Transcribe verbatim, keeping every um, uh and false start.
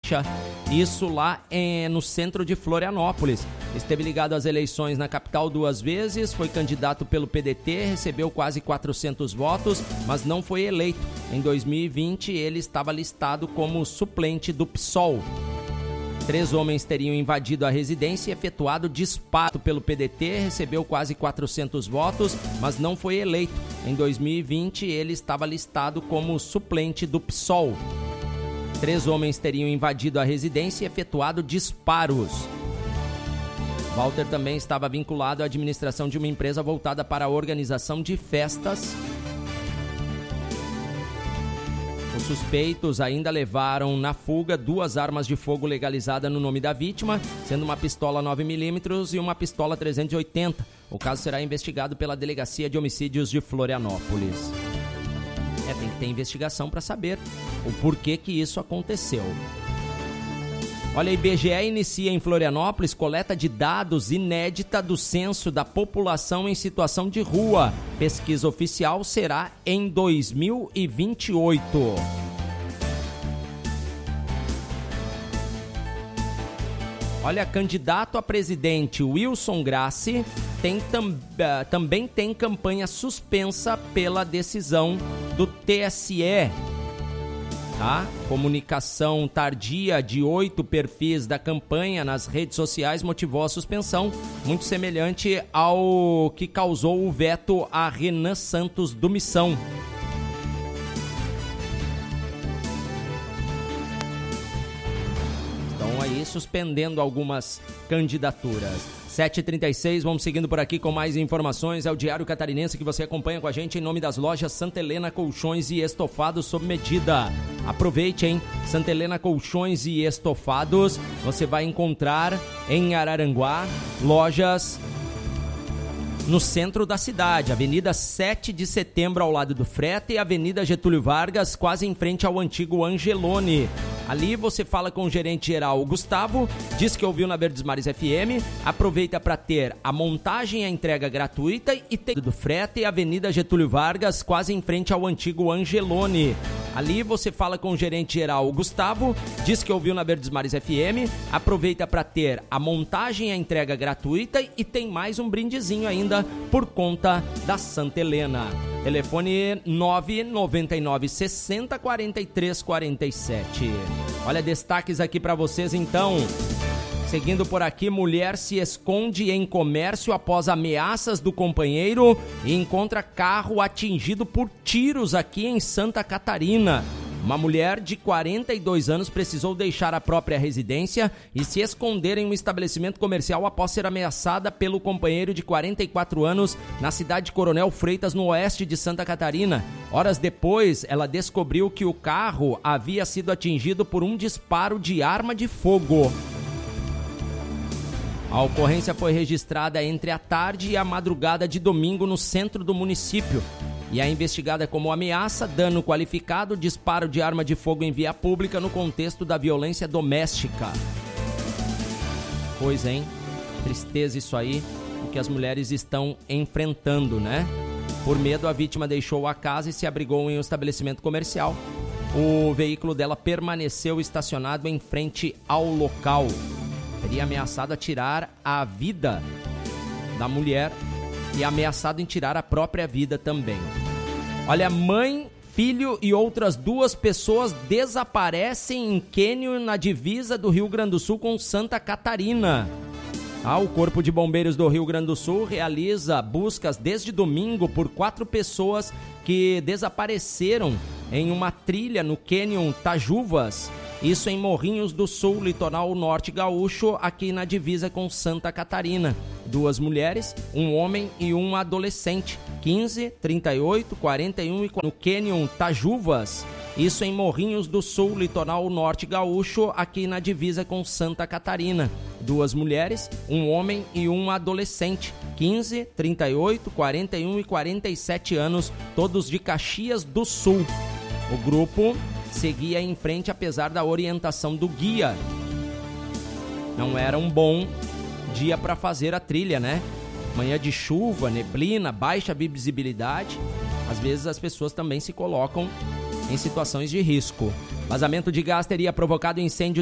Baixa, isso lá é, no centro de Florianópolis. Esteve ligado às eleições na capital duas vezes, foi candidato pelo P D T, recebeu quase quatrocentos votos, mas não foi eleito. Em dois mil e vinte, ele estava listado como suplente do P SOL. Três homens teriam invadido a residência e efetuado disparo pelo P D T, recebeu quase quatrocentos votos, mas não foi eleito. Em dois mil e vinte, ele estava listado como suplente do P SOL. Três homens teriam invadido a residência e efetuado disparos. Walter também estava vinculado à administração de uma empresa voltada para a organização de festas. Os suspeitos ainda levaram na fuga duas armas de fogo legalizadas no nome da vítima, sendo uma pistola nove milímetros e uma pistola trezentos e oitenta. O caso será investigado pela Delegacia de Homicídios de Florianópolis. É, tem que ter investigação para saber o porquê que isso aconteceu. Olha, a I B G E inicia em Florianópolis coleta de dados inédita do censo da população em situação de rua. Pesquisa oficial será em dois mil e vinte e oito. Olha, candidato a presidente Wilson Grassi tem tam, uh, também tem campanha suspensa pela decisão do T S E. Tá? Comunicação tardia de oito perfis da campanha nas redes sociais motivou a suspensão, muito semelhante ao que causou o veto a Renan Santos do Missão. Estão aí suspendendo algumas candidaturas. sete e trinta e seis, vamos seguindo por aqui com mais informações. É o Diário Catarinense que você acompanha com a gente em nome das lojas Santa Helena Colchões e Estofados sob medida. Aproveite, hein? Santa Helena Colchões e Estofados, você vai encontrar em Araranguá lojas no centro da cidade, Avenida sete de Setembro ao lado do Frete e Avenida Getúlio Vargas, quase em frente ao antigo Angelone. Ali você fala com o gerente geral Gustavo, diz que ouviu na Verdes Mares F M, aproveita para ter a montagem e a entrega gratuita e tem do Frete e Avenida Getúlio Vargas, quase em frente ao antigo Angelone. Ali você fala com o gerente geral Gustavo, diz que ouviu na Verdes Mares F M, aproveita para ter a montagem e a entrega gratuita e tem mais um brindezinho ainda por conta da Santa Helena. Telefone nove nove nove sessenta quarenta e três quarenta e sete. Olha, destaques aqui para vocês então. Seguindo por aqui, mulher se esconde em comércio após ameaças do companheiro e encontra carro atingido por tiros aqui em Santa Catarina. Uma mulher de quarenta e dois anos precisou deixar a própria residência e se esconder em um estabelecimento comercial após ser ameaçada pelo companheiro de quarenta e quatro anos na cidade de Coronel Freitas, no oeste de Santa Catarina. Horas depois, ela descobriu que o carro havia sido atingido por um disparo de arma de fogo. A ocorrência foi registrada entre a tarde e a madrugada de domingo no centro do município e é investigada como ameaça, dano qualificado, disparo de arma de fogo em via pública no contexto da violência doméstica. Pois, hein? Tristeza isso aí, o que as mulheres estão enfrentando, né? Por medo, a vítima deixou a casa e se abrigou em um estabelecimento comercial. O veículo dela permaneceu estacionado em frente ao local. Teria ameaçado a tirar a vida da mulher e ameaçado em tirar a própria vida também. Olha, mãe, filho e outras duas pessoas desaparecem em cânion na divisa do Rio Grande do Sul com Santa Catarina. Ah, o Corpo de Bombeiros do Rio Grande do Sul realiza buscas desde domingo por quatro pessoas que desapareceram em uma trilha no cânion Tajuvas. Isso em Morrinhos do Sul, litoral norte gaúcho, aqui na divisa com Santa Catarina. Duas mulheres, um homem e um adolescente, quinze, trinta e oito, quarenta e um e no cânion Tajuvas. Isso em Morrinhos do Sul, litoral norte gaúcho, aqui na divisa com Santa Catarina. Duas mulheres, um homem e um adolescente, quinze, trinta e oito, quarenta e um e quarenta e sete anos, todos de Caxias do Sul. O grupo seguia em frente apesar da orientação do guia. Não era um bom dia para fazer a trilha, né? Manhã de chuva, neblina, baixa visibilidade. Às vezes as pessoas também se colocam em situações de risco. Vazamento de gás teria provocado incêndio